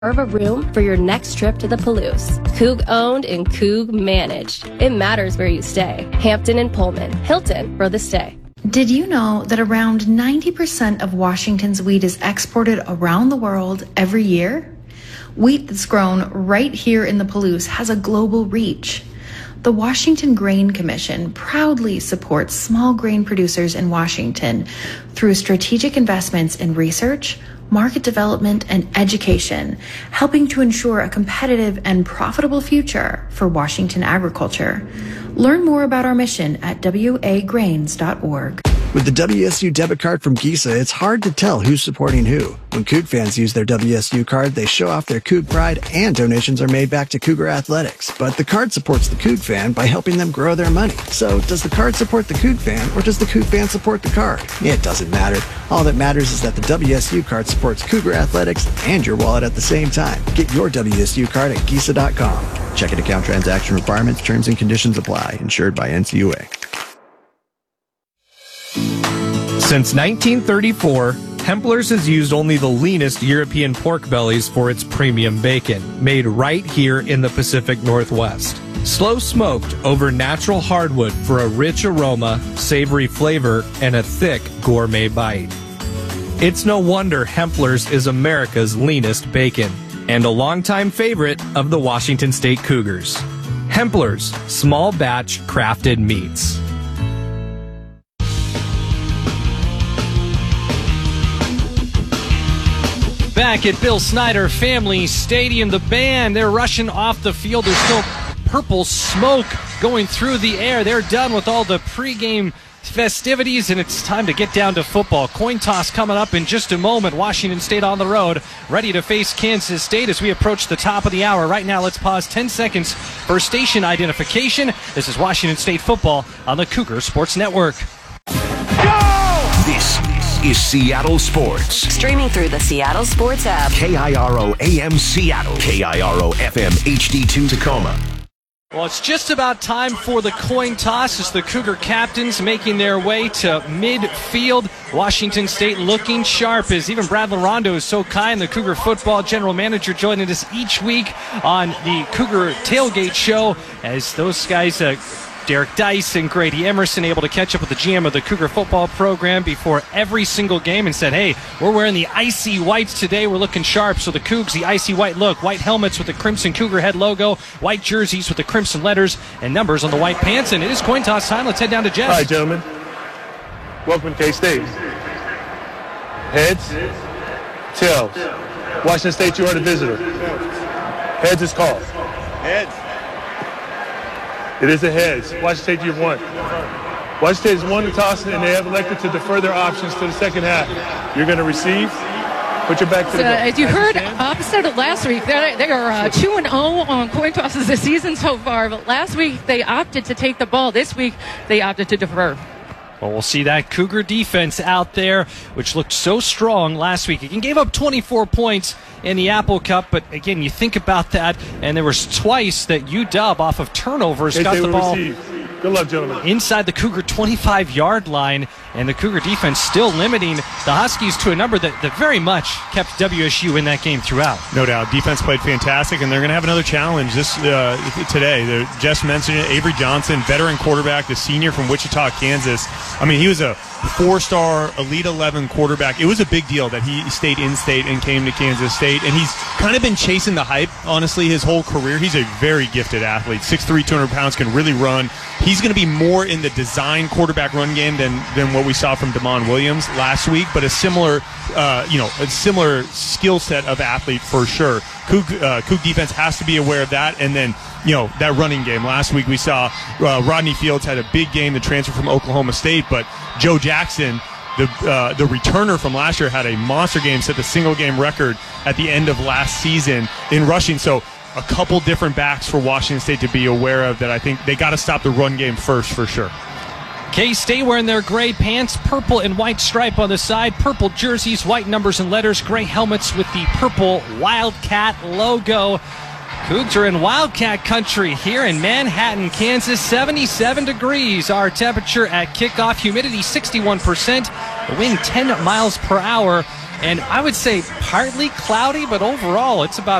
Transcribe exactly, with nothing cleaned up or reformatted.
Reserve a room for your next trip to the Palouse. Coug owned and Coug managed. It matters where you stay. Hampton and Pullman. Hilton for the stay. Did you know that around ninety percent of Washington's wheat is exported around the world every year? Wheat that's grown right here in the Palouse has a global reach. The Washington Grain Commission proudly supports small grain producers in Washington through strategic investments in research, market development, and education, helping to ensure a competitive and profitable future for Washington agriculture. Learn more about our mission at w a grains dot org. With the W S U debit card from Giza, it's hard to tell who's supporting who. When Coug fans use their W S U card, they show off their Coug pride and donations are made back to Cougar Athletics. But the card supports the Coug fan by helping them grow their money. So does the card support the Coug fan or does the Coug fan support the card? It doesn't matter. All that matters is that the W S U card supports Cougar Athletics and your wallet at the same time. Get your W S U card at Giza dot com. Checking account transaction requirements, terms and conditions apply. Insured by N C U A. Since nineteen thirty-four, Hempler's has used only the leanest European pork bellies for its premium bacon, made right here in the Pacific Northwest. Slow smoked over natural hardwood for a rich aroma, savory flavor, and a thick gourmet bite. It's no wonder Hempler's is America's leanest bacon, and a longtime favorite of the Washington State Cougars. Hempler's, small batch crafted meats. Back at Bill Snyder Family Stadium, the band, they're rushing off the field. There's still purple smoke going through the air. They're done with all the pregame festivities, and it's time to get down to football. Coin toss coming up in just a moment. Washington State on the road, ready to face Kansas State as we approach the top of the hour. Right now, let's pause ten seconds for station identification. This is Washington State football on the Cougar Sports Network. This is Seattle Sports. Streaming through the Seattle Sports app. K I R O A M Seattle. K I R O F M H D two Tacoma. Well, it's just about time for the coin toss as the Cougar captains making their way to midfield. Washington State looking sharp as even Brad Larondo is so kind. The Cougar football general manager joining us each week on the Cougar Tailgate Show as those guys... Uh, Derek Dice and Grady Emerson able to catch up with the G M of the Cougar football program before every single game and said, hey, we're wearing the icy whites today. We're looking sharp. So the Cougs, the icy white look, white helmets with the crimson Cougar head logo, white jerseys with the crimson letters and numbers on the white pants. And it is coin toss time. Let's head down to Jeff. All right, gentlemen. Welcome to K-State. Heads, tails. Washington State, you are the visitor. Heads is called. Heads. It is a heads. Washington State, you've won. Washington State has won the toss, and they have elected to defer their options to the second half. You're going to receive. Put your back to the so, goal. As you heard, opposite of last week, they they are uh, two and oh on coin tosses this season so far. But last week, they opted to take the ball. This week, they opted to defer. Well, we'll see that Cougar defense out there, which looked so strong last week. Again, gave up twenty-four points in the Apple Cup, but again, you think about that, and there was twice that U W off of turnovers Yes, got the ball receive. Good luck, gentlemen. Inside the Cougar twenty-five-yard line, and the Cougar defense still limiting the Huskies to a number that, that very much kept W S U in that game throughout. No doubt. Defense played fantastic, and they're going to have another challenge this uh, today. They're, Jess mentioned it. Avery Johnson, veteran quarterback, the senior from Wichita, Kansas. I mean, he was a four-star Elite eleven quarterback. It was a big deal that he stayed in-state and came to Kansas State, and he's kind of been chasing the hype, honestly, his whole career. He's a very gifted athlete. six three, two hundred pounds, can really run. He's going to be more in the design quarterback run game than, than what we saw from Damon Williams last week, but a similar, uh, you know, a similar skill set of athlete for sure. Coug, uh, Coug defense has to be aware of that, and then, you know, that running game. Last week we saw uh, Rodney Fields had a big game, the transfer from Oklahoma State, but Joe Jackson, the uh, the returner from last year, had a monster game, set the single game record at the end of last season in rushing. So a couple different backs for Washington State to be aware of that I think they got to stop the run game first for sure. K-State wearing their gray pants, purple and white stripe on the side, purple jerseys, white numbers and letters, gray helmets with the purple Wildcat logo. Cougs are in Wildcat country here in Manhattan, Kansas. seventy-seven degrees our temperature at kickoff. Humidity sixty-one percent. The wind ten miles per hour. And I would say partly cloudy, but overall it's about